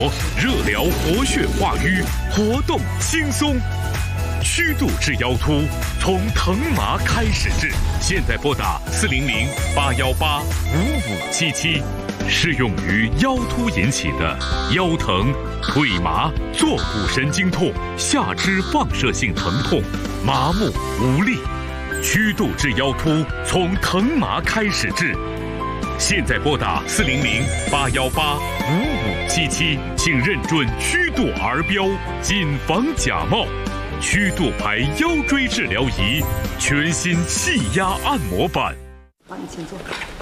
热疗活血化瘀，活动轻松。虚度至腰突，从疼麻开始治。现在拨打400-818-5577，适用于腰突引起的腰疼、腿麻、坐骨神经痛、下肢放射性疼痛、麻木无力。虚度至腰突，从疼麻开始治。现在拨打400-818-5577，请认准虚度儿标，谨防假冒。虚度牌腰椎治疗仪，全新气压按摩板。 好，你请坐。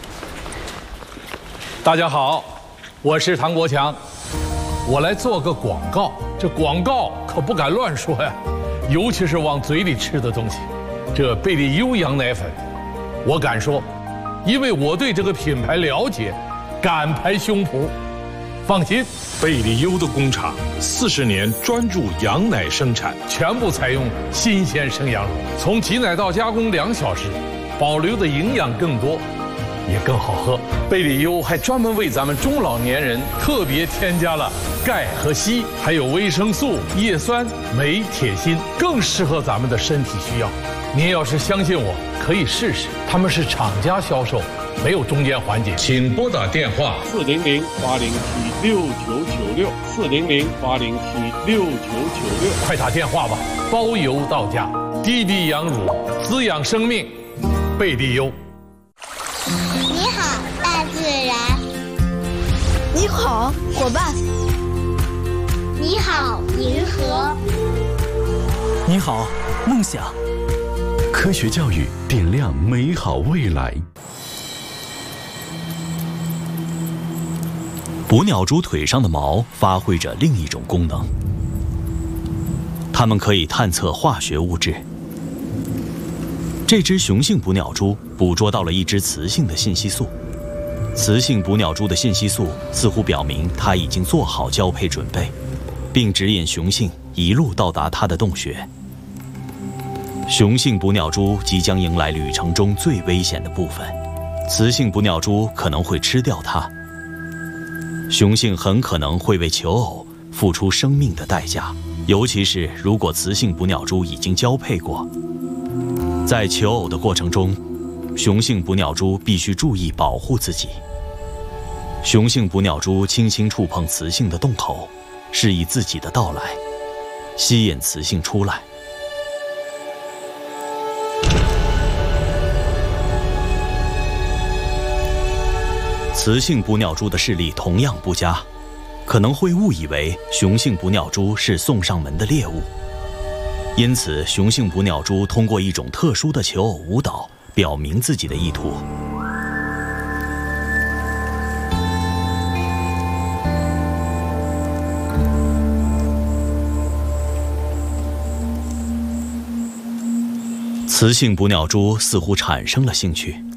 大家好，我是唐国强，我来做个广告。这广告可不敢乱说呀，尤其是往嘴里吃的东西。这贝利优羊奶粉，我敢说，因为我对这个品牌了解，敢拍胸脯。放心， 贝利优的工厂40年专注羊奶生产， 全部采用新鲜生羊乳，从挤奶到加工2小时，保留的营养更多，也更好喝。贝利优还专门为咱们中老年人特别添加了钙和硒，还有维生素、叶酸、镁、铁、锌，更适合咱们的身体需要。您要是相信我，可以试试，他们是厂家销售，没有中间环节。 请拨打电话 400-807-6996，400-807-6996， 快打电话吧，包邮到家。低比羊乳，滋养生命，贝利优。 你好，大自然。 你好，伙伴。 你好，银河。 你好，梦想。科学教育点亮美好未来。 捕鸟蛛腿上的毛发挥着另一种功能，它们可以探测化学物质。这只雄性捕鸟蛛捕捉到了一只雌性的信息素，雌性捕鸟蛛的信息素似乎表明它已经做好交配准备，并指引雄性一路到达它的洞穴。雄性捕鸟蛛即将迎来旅程中最危险的部分，雌性捕鸟蛛可能会吃掉它。雄性很可能会为求偶付出生命的代价，尤其是如果雌性捕鸟蛛已经交配过。在求偶的过程中，雄性捕鸟蛛必须注意保护自己。雄性捕鸟蛛轻轻触碰雌性的洞口，示意自己的到来，吸引雌性出来。雌性捕鸟蛛的视力同样不佳，可能会误以为雄性捕鸟蛛是送上门的猎物，因此雄性捕鸟蛛通过一种特殊的求偶舞蹈表明自己的意图。雌性捕鸟蛛似乎产生了兴趣，